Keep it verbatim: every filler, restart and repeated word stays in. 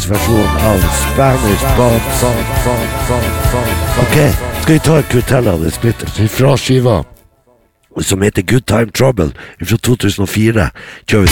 Norges versjon av Spanish Bob. Ok, skal vi ta et kvartell av det splitter fra skiva som heter Good Time Trouble fra to tusen og fire. Kjør vi